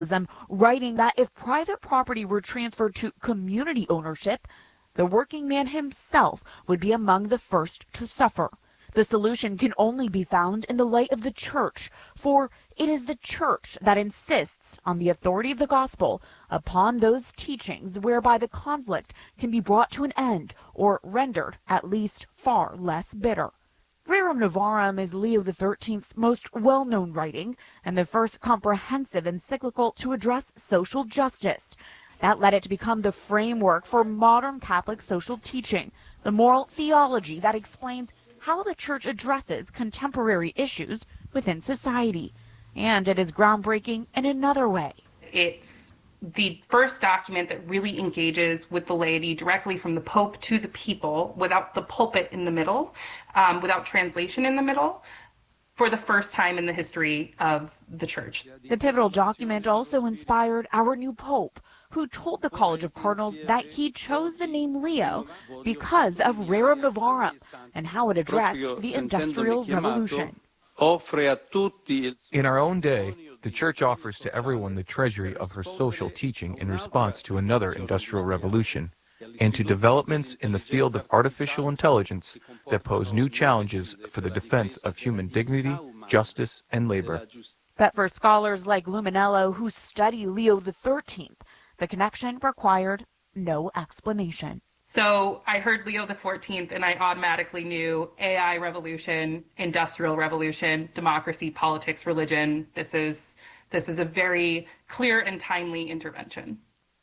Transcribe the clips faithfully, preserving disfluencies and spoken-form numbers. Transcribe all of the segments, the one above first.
writing that if private property were transferred to community ownership, the working man himself would be among the first to suffer. The solution can only be found in the light of the church, for it is the church that insists on the authority of the gospel upon those teachings whereby the conflict can be brought to an end or rendered at least far less bitter. Rerum Novarum is Leo the thirteenth's most well-known writing and the first comprehensive encyclical to address social justice. That led it to become the framework for modern Catholic social teaching, the moral theology that explains how the church addresses contemporary issues within society. And it is groundbreaking in another way. It's the first document that really engages with the laity directly from the Pope to the people without the pulpit in the middle, um, without translation in the middle, for the first time in the history of the church. The pivotal document also inspired our new Pope, who told the College of Cardinals that he chose the name Leo because of Rerum Novarum and how it addressed the Industrial Revolution. In our own day, the Church offers to everyone the treasury of her social teaching in response to another industrial revolution and to developments in the field of artificial intelligence that pose new challenges for the defense of human dignity, justice, and labor. But for scholars like Luminello who study Leo the thirteenth, the connection required no explanation. So I heard Leo the fourteenth and I automatically knew A I revolution, industrial revolution, democracy, politics, religion. This is, this is a very clear and timely intervention.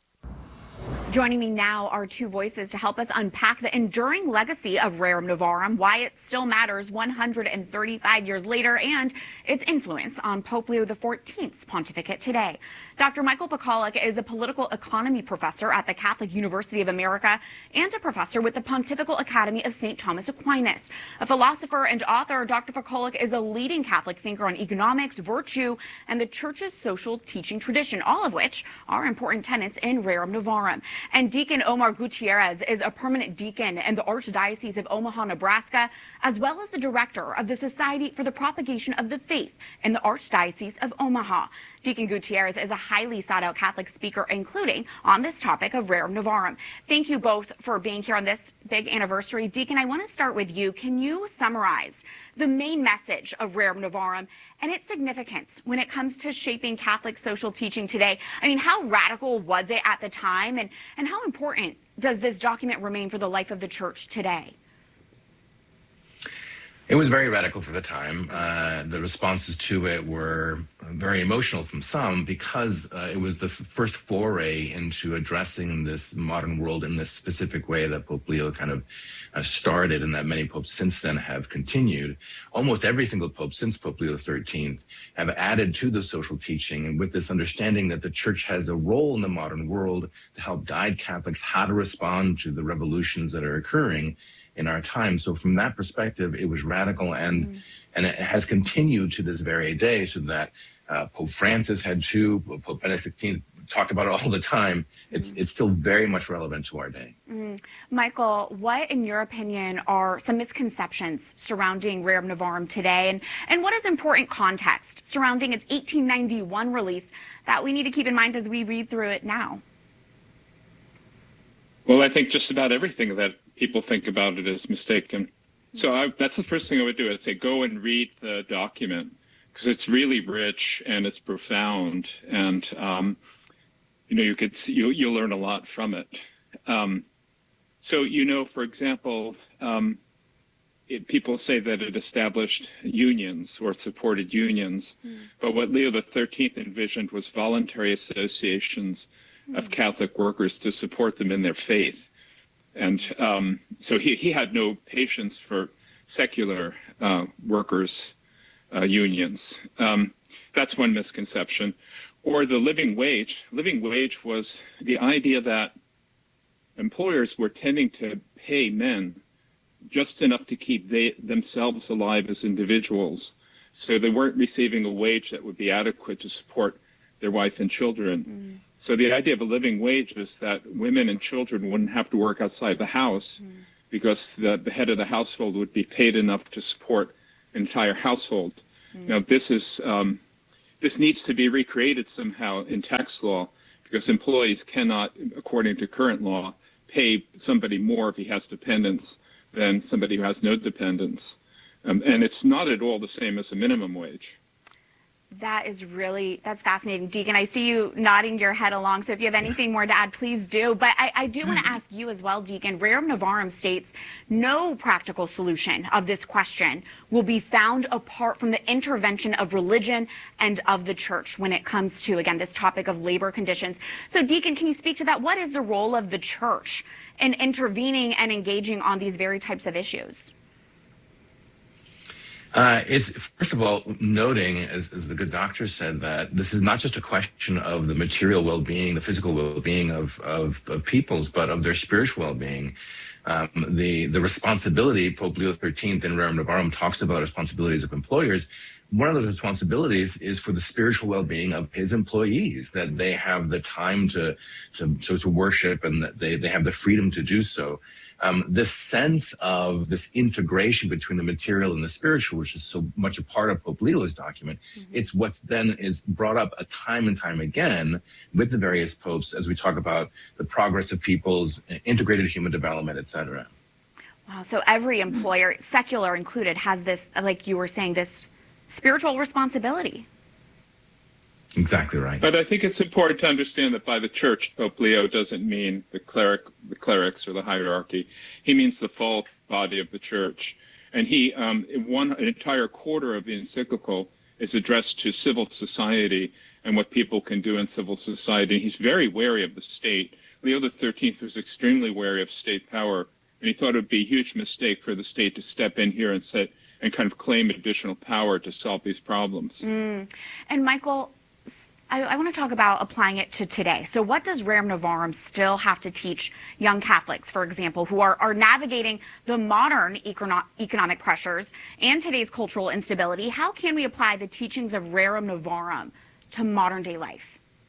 Joining me now are two voices to help us unpack the enduring legacy of Rerum Novarum, why it still matters one hundred thirty-five years later, and its influence on Pope Leo the fourteenth's pontificate today. Doctor Michael Pakaluk is a political economy professor at the Catholic University of America and a professor with the Pontifical Academy of Saint Thomas Aquinas. A philosopher and author, Doctor Pakaluk is a leading Catholic thinker on economics, virtue, and the Church's social teaching tradition, all of which are important tenets in Rerum Novarum. And Deacon Omar Gutierrez is a permanent deacon in the Archdiocese of Omaha, Nebraska, as well as the director of the Society for the Propagation of the Faith in the Archdiocese of Omaha. Deacon Gutierrez is a highly sought-out Catholic speaker, including on this topic of Rerum Novarum. Thank you both for being here on this big anniversary. Deacon, I want to start with you. Can you summarize the main message of Rerum Novarum and its significance when it comes to shaping Catholic social teaching today? I mean, how radical was it at the time, and, and how important does this document remain for the life of the Church today? It was very radical for the time. Uh, the responses to it were very emotional from some because uh, it was the f first foray into addressing this modern world in this specific way that Pope Leo kind of uh, started, and that many popes since then have continued. Almost every single pope since Pope Leo the thirteenth have added to the social teaching, and with this understanding that the Church has a role in the modern world to help guide Catholics how to respond to the revolutions that are occurring in our time. So from that perspective, it was radical, and mm. and it has continued to this very day, so that uh, Pope Francis had two, Pope Benedict the sixteenth talked about it all the time. It's, mm. it's still very much relevant to our day. Mm. Michael, what, in your opinion, are some misconceptions surrounding Rerum Novarum today, and, and what is important context surrounding its eighteen ninety-one release that we need to keep in mind as we read through it now? Well, I think just about everything that people think about it is mistaken. So I, that's the first thing I would do. I'd say go and read the document, because it's really rich and it's profound, and um, you know, you could see, you, you'll learn a lot from it. Um, so, you know, for example, um, it, people say that it established unions or supported unions, mm. but what Leo the thirteenth envisioned was voluntary associations mm. of Catholic workers to support them in their faith. And um, so he, he had no patience for secular uh, workers' uh, unions. Um, that's one misconception. Or the living wage. Living wage was the idea that employers were tending to pay men just enough to keep they, themselves alive as individuals. So they weren't receiving a wage that would be adequate to support their wife and children. Mm. So the idea of a living wage is that women and children wouldn't have to work outside the house mm. because the, the head of the household would be paid enough to support an entire household. Mm. Now, this is um, this needs to be recreated somehow in tax law, because employees cannot, according to current law, pay somebody more if he has dependents than somebody who has no dependents. Um, and it's not at all the same as a minimum wage. That is really, that's fascinating. Deacon, I see you nodding your head along, so if you have anything more to add, please do. But I, I do want to ask you as well, Deacon. Rerum Novarum states no practical solution of this question will be found apart from the intervention of religion and of the church when it comes to, again, this topic of labor conditions. So, Deacon, can you speak to that? What is the role of the church in intervening and engaging on these very types of issues? Uh, it's, first of all, noting, as, as the good doctor said, that this is not just a question of the material well-being, the physical well-being of, of, of peoples, but of their spiritual well-being. Um, the, the responsibility, Pope Leo the thirteenth in Rerum Novarum talks about responsibilities of employers. One of those responsibilities is for the spiritual well-being of his employees, that they have the time to to, to, to worship and that they, they have the freedom to do so. Um, this sense of this integration between the material and the spiritual, which is so much a part of Pope Leo's document, mm-hmm. it's what's then is brought up a time and time again with the various popes as we talk about the progress of people's integrated human development, et cetera. Wow, so every employer, secular included, has this, like you were saying, this spiritual responsibility. Exactly right. But I think it's important to understand that by the church, Pope Leo doesn't mean the cleric, the clerics or the hierarchy. He means the full body of the church. And he, um, one an entire quarter of the encyclical is addressed to civil society and what people can do in civil society. He's very wary of the state. Leo the thirteenth was extremely wary of state power, and he thought it would be a huge mistake for the state to step in here and set and kind of claim additional power to solve these problems. Mm. And Michael, I, I want to talk about applying it to today. So what does Rerum Novarum still have to teach young Catholics, for example, who are, are navigating the modern econo economic pressures and today's cultural instability? How can we apply the teachings of Rerum Novarum to modern day life?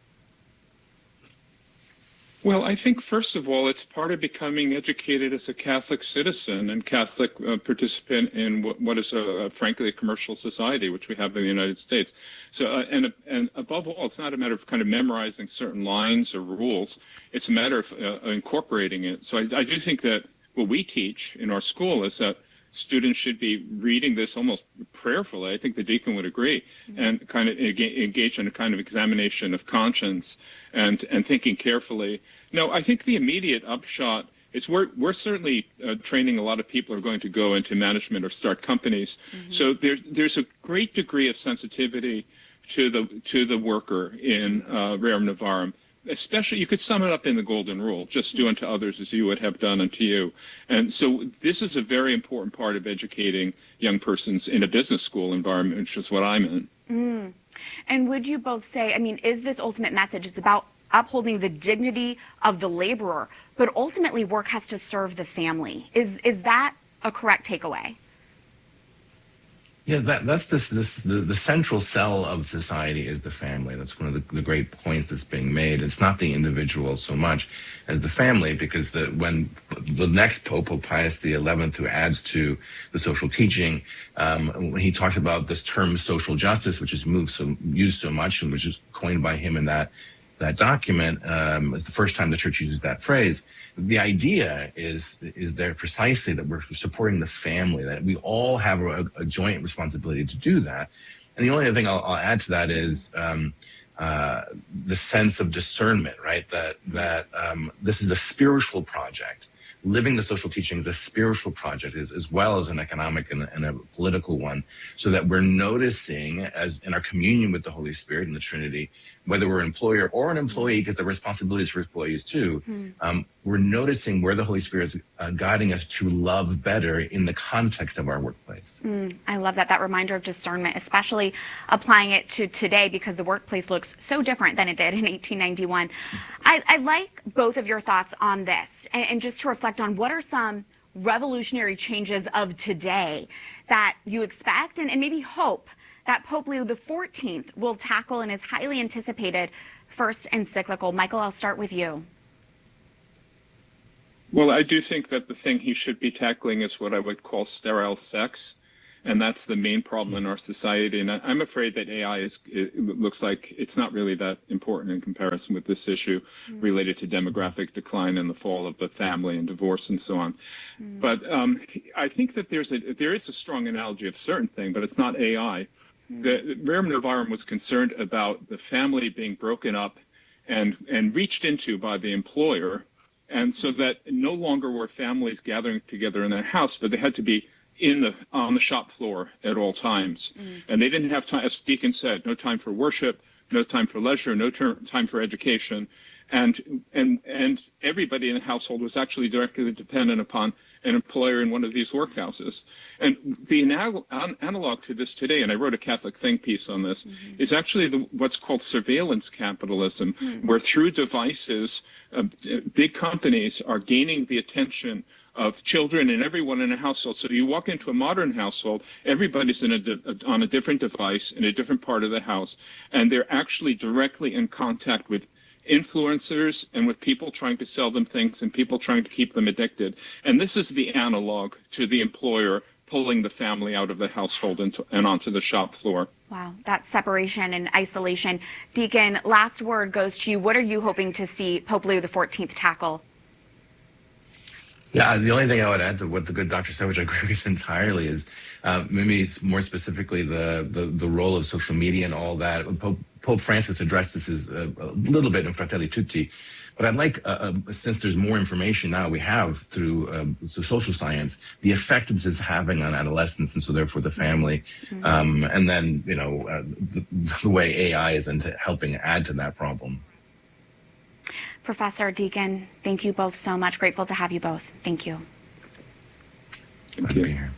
Well, I think, first of all, it's part of becoming educated as a Catholic citizen and Catholic uh, participant in what, what is, a, a, frankly, a commercial society, which we have in the United States. So, uh, and, and above all, it's not a matter of kind of memorizing certain lines or rules. It's a matter of uh, incorporating it. So I, I do think that what we teach in our school is that students should be reading this almost prayerfully. I think the deacon would agree, mm-hmm. and kind of engage in a kind of examination of conscience and and thinking carefully. No, I think the immediate upshot is we're we're certainly uh, training a lot of people who are going to go into management or start companies. Mm-hmm. So there's there's a great degree of sensitivity to the to the worker in uh, Rerum Novarum. Especially, you could sum it up in the golden rule: just do unto others as you would have done unto you. And so this is a very important part of educating young persons in a business school environment, which is what I'm in. Mm. And would you both say, I mean, is this ultimate message, it's about upholding the dignity of the laborer, but ultimately work has to serve the family. Is, is that a correct takeaway? Yeah, that, that's this, this the, the central cell of society is the family. That's one of the, the great points that's being made. It's not the individual so much as the family, because the, when the next Pope, Pope Pius the eleventh, who adds to the social teaching, um, when he talks about this term social justice, which is moved so, used so much and which is coined by him in that that document, um, it's the first time the church uses that phrase. The idea is is there precisely that we're supporting the family, that we all have a, a joint responsibility to do that. And the only other thing I'll, I'll add to that is um, uh, the sense of discernment, right? That that um, this is a spiritual project. Living the social teaching is a spiritual project as, as well as an economic and, and a political one, so that we're noticing, as in our communion with the Holy Spirit and the Trinity, whether we're an employer or an employee, because there are responsibilities for employees too, mm. um, we're noticing where the Holy Spirit is uh, guiding us to love better in the context of our workplace. Mm, I love that, that reminder of discernment, especially applying it to today, because the workplace looks so different than it did in eighteen ninety-one. I, I like both of your thoughts on this, and, and just to reflect on what are some revolutionary changes of today that you expect and, and maybe hope that Pope Leo the fourteenth will tackle in his highly anticipated first encyclical. Michael, I'll start with you. Well, I do think that the thing he should be tackling is what I would call sterile sex. And that's the main problem in our society. And I, I'm afraid that A I is, it looks like it's not really that important in comparison with this issue mm. related to demographic decline and the fall of the family and divorce and so on. Mm. But um, I think that there's a, there is a strong analogy of certain thing, but it's not A I. Mm. The, Rerum Novarum was concerned about the family being broken up and, and reached into by the employer. And so that no longer were families gathering together in their house, but they had to be in the on the shop floor at all times. Mm. And they didn't have time, as Deacon said, no time for worship, no time for leisure, no ter- time for education. And and and everybody in the household was actually directly dependent upon an employer in one of these workhouses. And the anal- an- analog to this today, and I wrote a Catholic Think piece on this, mm-hmm. is actually the, what's called surveillance capitalism, mm-hmm. where through devices, uh, big companies are gaining the attention of children and everyone in a household. So you walk into a modern household, everybody's in a di- on a different device in a different part of the house, and they're actually directly in contact with influencers and with people trying to sell them things and people trying to keep them addicted. And this is the analog to the employer pulling the family out of the household and, to, and onto the shop floor. Wow, that separation and isolation. Deacon, last word goes to you. What are you hoping to see Pope Leo the fourteenth tackle? Yeah, the only thing I would add to what the good doctor said, which I agree with entirely, is uh, maybe more specifically the, the the role of social media and all that. Pope, Pope Francis addressed this as a, a little bit in Fratelli Tutti, but I'd like, uh, uh, since there's more information now we have through uh, so social science, the effect this is having on adolescents and so therefore the family, mm-hmm. um, and then you know uh, the, the way A I is into helping add to that problem. Professor, Deacon, thank you both so much. Grateful to have you both. Thank you. Thank you. Here.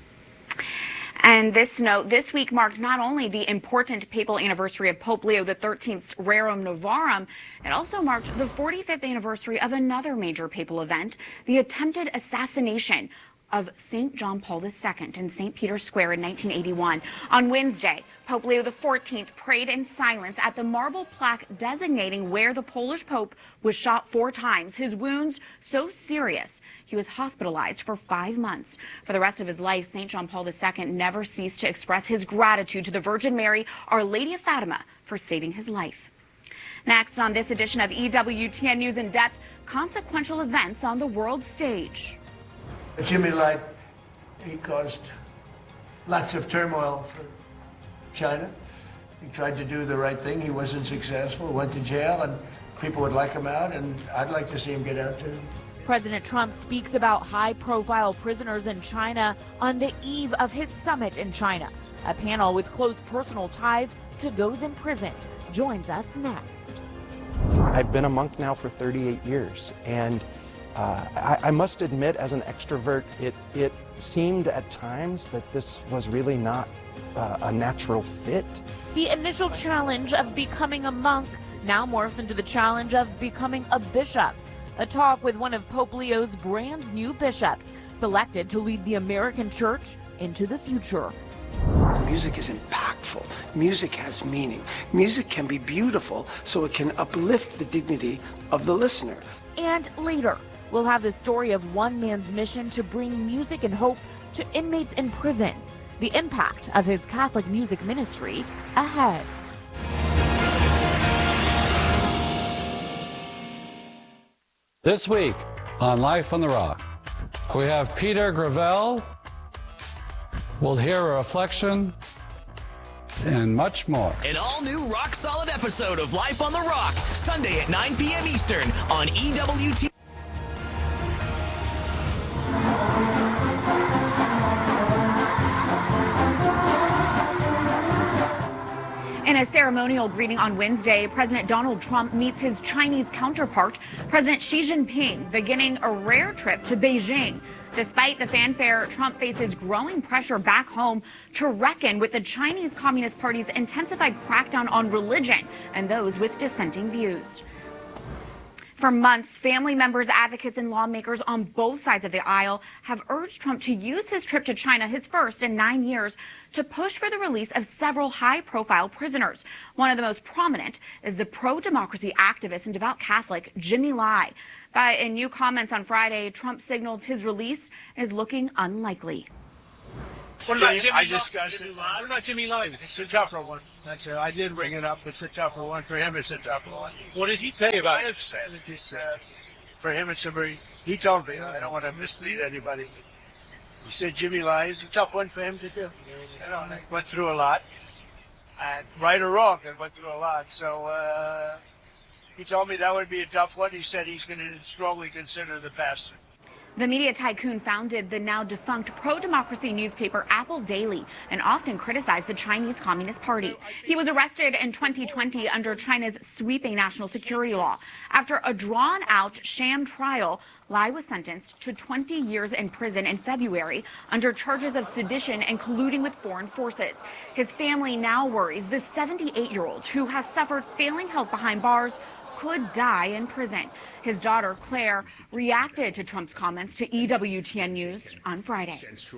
And this note, this week marked not only the important papal anniversary of Pope Leo the thirteenth's Rerum Novarum, it also marked the forty-fifth anniversary of another major papal event, the attempted assassination of Saint John Paul the Second in Saint Peter's Square in nineteen eighty-one. On Wednesday, Pope Leo the fourteenth prayed in silence at the marble plaque designating where the Polish Pope was shot four times, his wounds so serious he was hospitalized for five months. For the rest of his life, Saint John Paul the Second never ceased to express his gratitude to the Virgin Mary, Our Lady of Fatima, for saving his life. Next on this edition of E W T N News in Depth, consequential events on the world stage. Jimmy Light, he caused lots of turmoil for China. He tried to do the right thing. He wasn't successful, went to jail, and people would like him out, and I'd like to see him get out too. President Trump speaks about high-profile prisoners in China on the eve of his summit in China. A panel with close personal ties to those imprisoned joins us next. I've been a monk now for thirty-eight years, and uh, I, I must admit, as an extrovert, it, it seemed at times that this was really not uh, a natural fit. The initial challenge of becoming a monk now morphs into the challenge of becoming a bishop. A talk with one of Pope Leo's brand new bishops, selected to lead the American church into the future. Music is impactful. Music has meaning. Music can be beautiful, so it can uplift the dignity of the listener. And later, we'll have the story of one man's mission to bring music and hope to inmates in prison. The impact of his Catholic music ministry ahead. This week on Life on the Rock, we have Peter Gravel. We'll hear a reflection and much more. An all-new rock-solid episode of Life on the Rock, Sunday at nine p.m. Eastern on E W T. In a ceremonial greeting on Wednesday, President Donald Trump meets his Chinese counterpart, President Xi Jinping, beginning a rare trip to Beijing. Despite the fanfare, Trump faces growing pressure back home to reckon with the Chinese Communist Party's intensified crackdown on religion and those with dissenting views. For months, family members, advocates, and lawmakers on both sides of the aisle have urged Trump to use his trip to China, his first in nine years, to push for the release of several high-profile prisoners. One of the most prominent is the pro-democracy activist and devout Catholic Jimmy Lai. But in new comments on Friday, Trump signaled his release is looking unlikely. What about Jimmy I discussed Jimmy it. Lai? What about Jimmy Lai? It's a tougher one. That's a, I did bring it up. It's a tougher one. For him, it's a tougher one. What did he say about I it? understand that it's, uh, for him, it's a very, he told me, I don't want to mislead anybody. He said Jimmy Lai is a tough one for him to do. You know, they went through a lot. And right or wrong, they went through a lot. So uh, he told me that would be a tough one. He said he's going to strongly consider the pastor. The media tycoon founded the now defunct pro-democracy newspaper Apple Daily and often criticized the Chinese Communist Party. He was arrested in twenty twenty under China's sweeping national security law. After a drawn-out sham trial, Lai was sentenced to twenty years in prison in February under charges of sedition and colluding with foreign forces. His family now worries the seventy-eight-year-old, who has suffered failing health behind bars, could die in prison. His daughter, Claire, reacted to Trump's comments to E W T N News on Friday.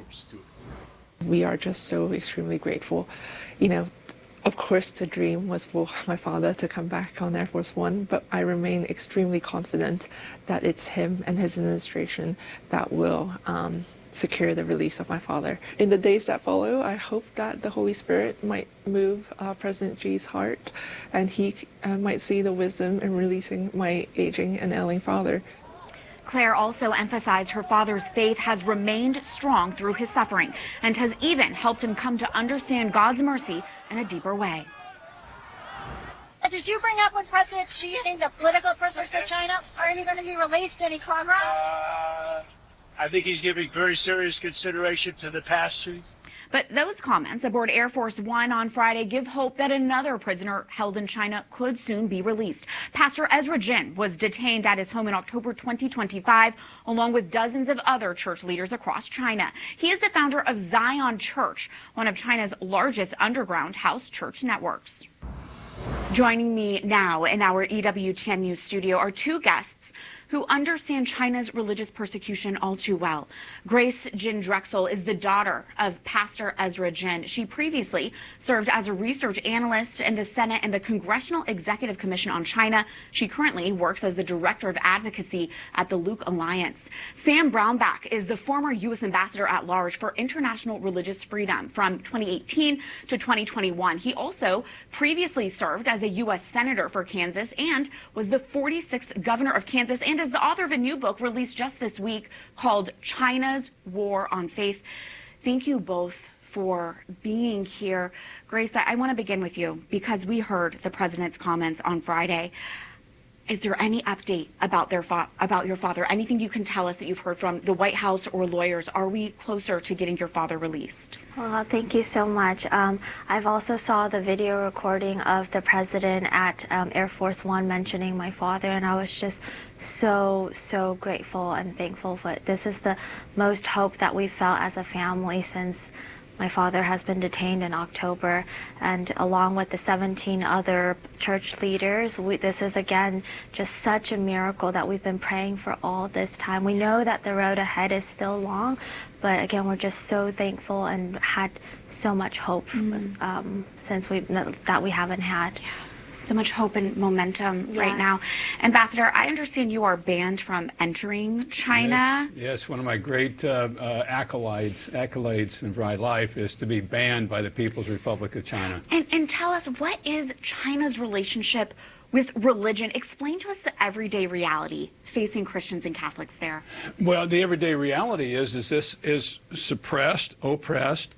We are just so extremely grateful. You know, of course, the dream was for my father to come back on Air Force One, but I remain extremely confident that it's him and his administration that will um, secure the release of my father. In the days that follow, I hope that the Holy Spirit might move uh, President Xi's heart and he uh, might see the wisdom in releasing my aging and ailing father. Claire also emphasized her father's faith has remained strong through his suffering and has even helped him come to understand God's mercy in a deeper way. Did you bring up with President Xi getting the political prisoners of China? Are any going to be released? Any progress? Uh, I think he's giving very serious consideration to the past. But those comments aboard Air Force One on Friday give hope that another prisoner held in China could soon be released. Pastor Ezra Jin was detained at his home in October twenty twenty-five, along with dozens of other church leaders across China. He is the founder of Zion Church, one of China's largest underground house church networks. Joining me now in our E W T N News studio are two guests who understand China's religious persecution all too well. Grace Jin Drexel is the daughter of Pastor Ezra Jin. She previously served as a research analyst in the Senate and the Congressional Executive Commission on China. She currently works as the director of advocacy at the Luke Alliance. Sam Brownback is the former U S ambassador at large for international religious freedom from twenty eighteen to twenty twenty-one. He also previously served as a U S senator for Kansas and was the forty-sixth governor of Kansas, and is the author of a new book released just this week called China's War on Faith. Thank you both for being here. Grace, I want to begin with you because we heard the president's comments on Friday. Is there any update about their fa- about your father? Anything you can tell us that you've heard from the White House or lawyers? Are we closer to getting your father released? Well, thank you so much. Um, I've also saw the video recording of the president at um, Air Force One mentioning my father, and I was just so, so grateful and thankful. But this is the most hope that we've felt as a family since my father has been detained in October, and along with the seventeen other church leaders, we, this is again just such a miracle that we've been praying for all this time. We know that the road ahead is still long, but again, we're just so thankful and had so much hope mm. um, since we that we haven't had. So much hope and momentum yes. right now. Ambassador, I understand you are banned from entering China. Yes, yes. One of my great uh, uh, accolades, accolades in my life is to be banned by the People's Republic of China. And, and tell us, what is China's relationship with religion? Explain to us the everyday reality facing Christians and Catholics there. Well, the everyday reality is, is this is suppressed, oppressed,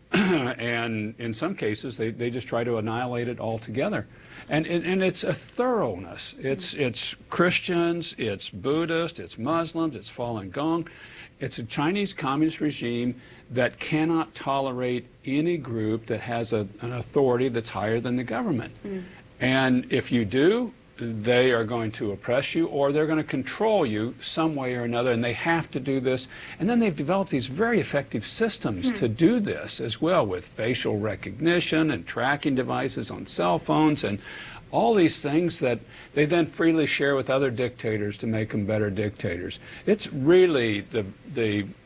and in some cases, they, they just try to annihilate it altogether. And, and, and it's a thoroughness. It's, it's Christians, it's Buddhists, it's Muslims, it's Falun Gong. It's a Chinese communist regime that cannot tolerate any group that has a, an authority that's higher than the government. Mm. And if you do, they are going to oppress you, or they're going to control you some way or another, and they have to do this. And then they've developed these very effective systems mm. to do this as well, with facial recognition and tracking devices on cell phones and all these things that they then freely share with other dictators to make them better dictators. It's really the, the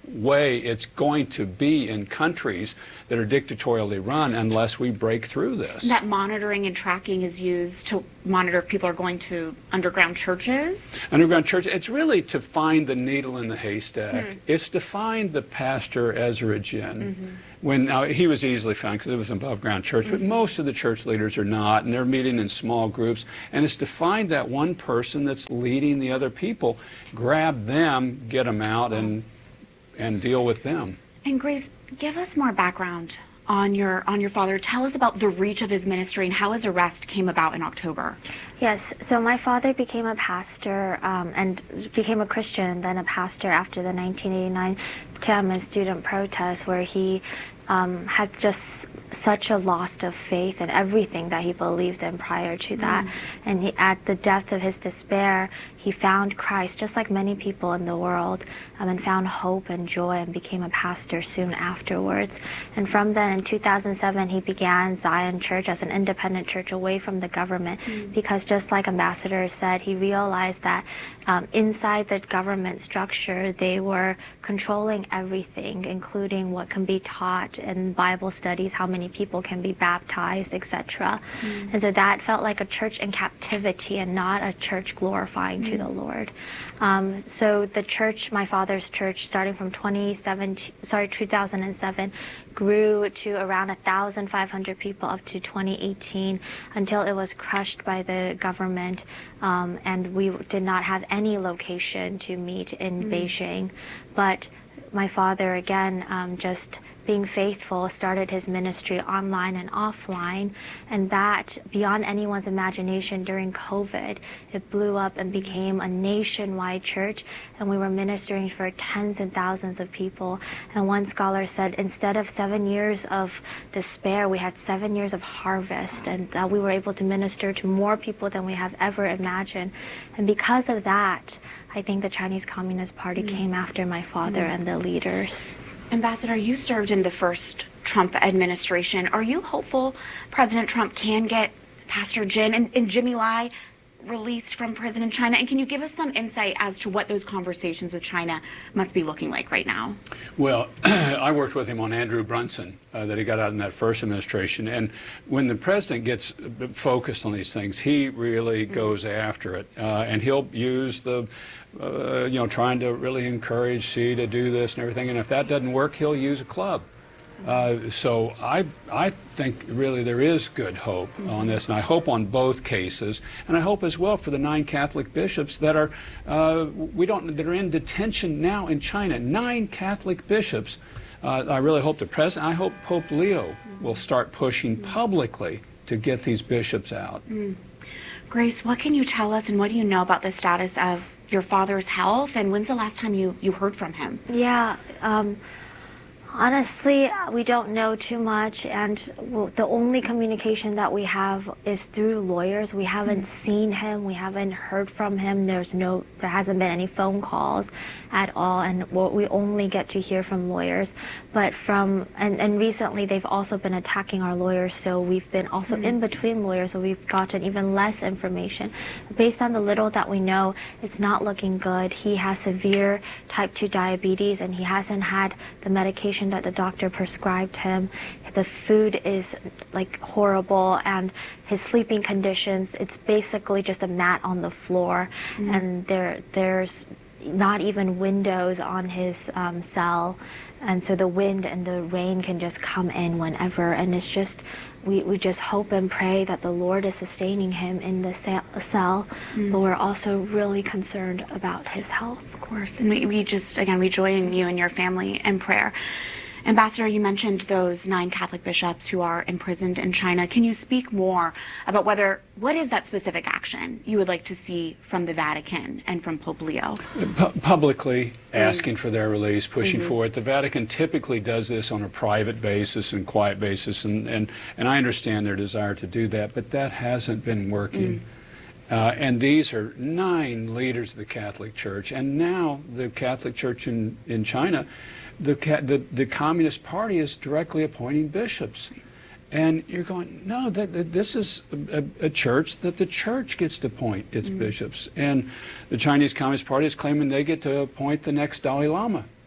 way it's going to be in countries that are dictatorially run unless we break through this. That monitoring and tracking is used to monitor if people are going to underground churches? Underground church, it's really to find the needle in the haystack. Hmm. It's to find the pastor Ezra Jin. Mm-hmm. When now, he was easily found because it was an above ground church, but Mhm. most of the church leaders are not, and they're meeting in small groups. And it's to find that one person that's leading the other people, grab them, get them out, and and deal with them. And Grace, give us more background on your on your father. Tell us about the reach of his ministry and how his arrest came about in October. Yes, so my father became a pastor um, and became a Christian and then a pastor after the nineteen eighty-nine Tiananmen student protest, where he um, had just such a loss of faith in everything that he believed in prior to that. Mm. And he, at the depth of his despair, he found Christ, just like many people in the world, um, and found hope and joy and became a pastor soon afterwards. And from then, in two thousand seven, he began Zion Church as an independent church away from the government, Mm. because just like Ambassador said, he realized that um, inside the government structure, they were controlling everything, including what can be taught in Bible studies, how many people can be baptized, et cetera. Mm. And so that felt like a church in captivity and not a church glorifying to Mm. the Lord. Um, so the church, my father's church, starting from twenty seventeen, sorry, two thousand seven, grew to around one thousand five hundred people up to twenty eighteen, until it was crushed by the government, um, and we did not have any location to meet in Mm. Beijing. But my father, again, um, just being faithful, started his ministry online and offline, and that, beyond anyone's imagination, during COVID, it blew up and became a nationwide church, and we were ministering for tens and thousands of people. And one scholar said, instead of seven years of despair, we had seven years of harvest, and that we were able to minister to more people than we have ever imagined. And because of that, I think the Chinese Communist Party Mm. came after my father Mm. and the leaders. Ambassador, you served in the first Trump administration. Are you hopeful President Trump can get Pastor Jin and, and Jimmy Lai released from prison in China? And can you give us some insight as to what those conversations with China must be looking like right now? Well, I worked with him on Andrew Brunson uh, that he got out in that first administration. And when the president gets focused on these things, he really goes after it. Uh, and he'll use the, uh, you know, trying to really encourage Xi to do this and everything. And if that doesn't work, he'll use a club. Uh, so I, I think really there is good hope on this, and I hope on both cases, and I hope as well for the nine Catholic bishops that are uh, we don't that are in detention now in China. Nine Catholic bishops. Uh, I really hope the president. I hope Pope Leo will start pushing publicly to get these bishops out. Mm. Grace, what can you tell us, and what do you know about the status of your father's health, and when's the last time you you heard from him? Yeah. Um, Honestly, we don't know too much, and well, the only communication that we have is through lawyers. We haven't seen him, we haven't heard from him. There's no, there hasn't been any phone calls at all, and well, we only get to hear from lawyers. But from and, and recently, they've also been attacking our lawyers, so we've been also Mm. in between lawyers, so we've gotten even less information. Based on the little that we know, it's not looking good. He has severe type two diabetes, and he hasn't had the medication that the doctor prescribed him. The food is like horrible, and his sleeping conditions, it's basically just a mat on the floor. Mm. And there there's not even windows on his um, cell, and so the wind and the rain can just come in whenever, and it's just we, we just hope and pray that the Lord is sustaining him in the cell, Mm. but we're also really concerned about his health. Of course, and we, we just, again, we join you and your family in prayer. Ambassador, you mentioned those nine Catholic bishops who are imprisoned in China. Can you speak more about whether, what is that specific action you would like to see from the Vatican and from Pope Leo? Pu- publicly asking for their release, pushing Mhm. for it. The Vatican typically does this on a private basis and quiet basis, and, and, and I understand their desire to do that, but that hasn't been working. Uh, and these are nine leaders of the Catholic Church, and now the Catholic Church in, in China, the, the, the Communist Party is directly appointing bishops. And you're going, no, that, that this is a, a church that the church gets to appoint its Mm. bishops. And the Chinese Communist Party is claiming they get to appoint the next Dalai Lama.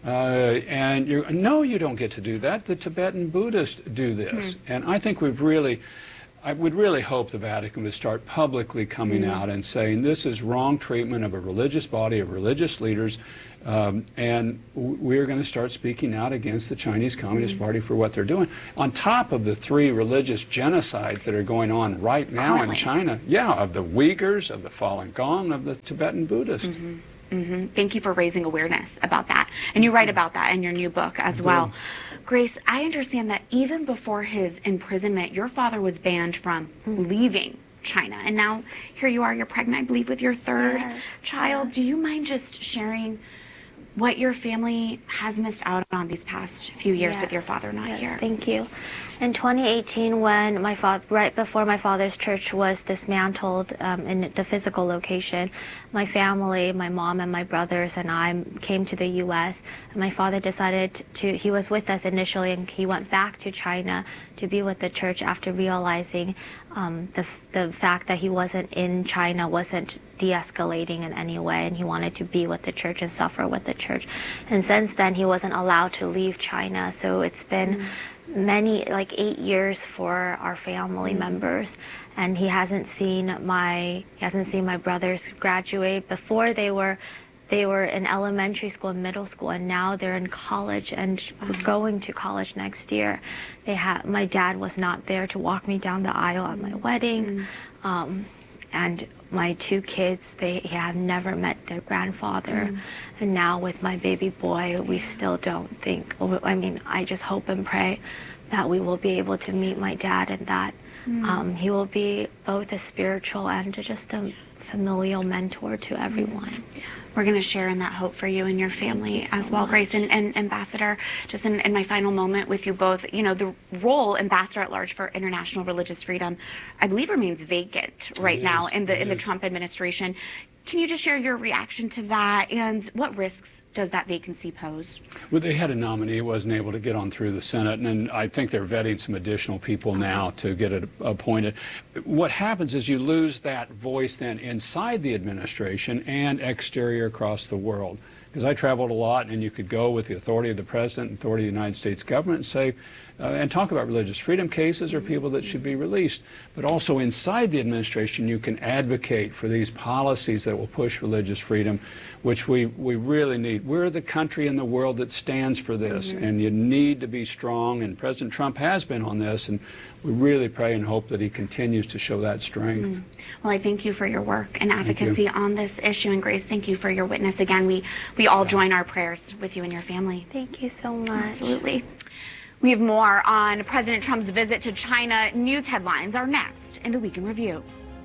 Uh, and you no, you don't get to do that. The Tibetan Buddhists do this. Mm-hmm. And I think we've really, I would really hope the Vatican would start publicly coming mm-hmm. out and saying this is wrong treatment of a religious body, of religious leaders, um, and we're going to start speaking out against the Chinese Communist mm-hmm. Party for what they're doing. On top of the three religious genocides that are going on right now Currently. in China, yeah, of the Uyghurs, of the Falun Gong, of the Tibetan Buddhists. Mm-hmm. Mm-hmm. Thank you for raising awareness about that. And you write about that in your new book as well. Grace, I understand that even before his imprisonment, your father was banned from leaving China. And now here you are, you're pregnant, I believe, with your third yes, child. Yes. Do you mind just sharing what your family has missed out on these past few years yes, with your father not yes, here? Thank you. In twenty eighteen, when my father, right before my father's church was dismantled um, in the physical location, my family, my mom and my brothers and I came to the U S and my father decided to, he was with us initially and he went back to China to be with the church after realizing um, the, the fact that he wasn't in China wasn't de-escalating in any way, and he wanted to be with the church and suffer with the church. And since then, he wasn't allowed to leave China, so it's been mm-hmm. many, like eight years for our family mm-hmm. members, and he hasn't seen my, he hasn't seen my brothers graduate. Before they were, they were in elementary school and middle school, and now they're in college and mm-hmm. going to college next year. They have, my dad was not there to walk me down the aisle at my wedding, mm-hmm. um, and my two kids, they have never met their grandfather. Mm. And now with my baby boy, we still don't think, I mean, I just hope and pray that we will be able to meet my dad and that mm. um, he will be both a spiritual and just a familial mentor to everyone. We're going to share in that hope for you and your family you so as well, much. Grace. And, and Ambassador, just in, in my final moment with you both, you know, the role Ambassador at Large for International Religious Freedom, I believe, remains vacant right It now is. in the It in the is. Trump administration. Can you just share your reaction to that, and what risks does that vacancy pose? Well, they had a nominee who wasn't able to get on through the Senate, and, and I think they're vetting some additional people now to get it appointed. What happens is you lose that voice then inside the administration and exterior across the world. Because I traveled a lot, and you could go with the authority of the President, authority of the United States government, and say, uh, and talk about religious freedom cases or people that should be released. But also inside the administration, you can advocate for these policies that will push religious freedom, which we, we really need. We're the country in the world that stands for this, mm-hmm. and you need to be strong, and President Trump has been on this, and we really pray and hope that he continues to show that strength. Mm. Well, I thank you for your work and advocacy on this issue, and Grace, thank you for your witness. Again, we, we all join our prayers with you and your family. Thank you so much. Absolutely. We have more on President Trump's visit to China. News headlines are next in the Week in Review.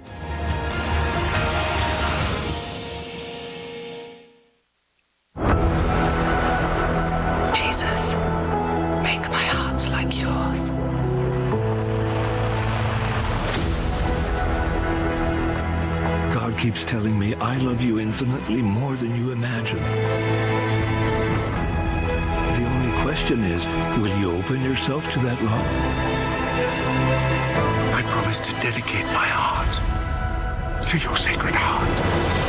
Jesus, make my heart like yours. God keeps telling me I love you infinitely more than you imagine. The only question is, will you open yourself to that love? I promise to dedicate my heart to your sacred heart.